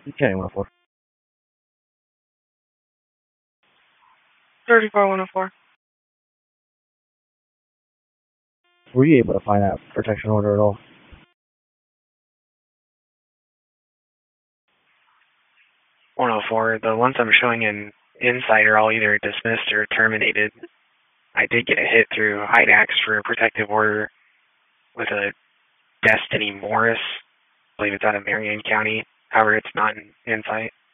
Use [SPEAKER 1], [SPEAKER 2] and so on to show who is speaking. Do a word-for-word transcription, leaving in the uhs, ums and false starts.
[SPEAKER 1] County one oh four.
[SPEAKER 2] thirty-four one oh four.
[SPEAKER 1] Were you able to find that protection order at all?
[SPEAKER 2] one oh four. The ones I'm showing in Insight are all either dismissed or terminated. I did get a hit through I D A X for a protective order with a Destiny Morris. I believe it's out of Marion County. However, it's not in Insight.